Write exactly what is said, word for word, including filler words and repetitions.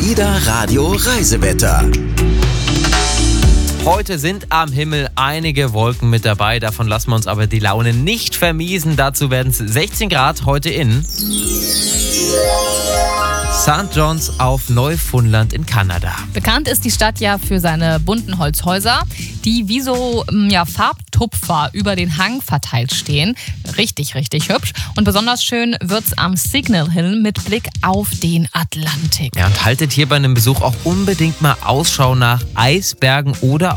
AIDA Radio Reisewetter. Heute sind am Himmel einige Wolken mit dabei, davon lassen wir uns aber die Laune nicht vermiesen. Dazu werden es sechzehn Grad heute in Sankt John's auf Neufundland in Kanada. Bekannt ist die Stadt ja für seine bunten Holzhäuser, die wie so ja, Farbtupfer über den Hang verteilt stehen. Richtig, richtig hübsch. Und besonders schön wird's am Signal Hill mit Blick auf den Atlantik. Ja, und haltet hier bei einem Besuch auch unbedingt mal Ausschau nach Eisbergen oder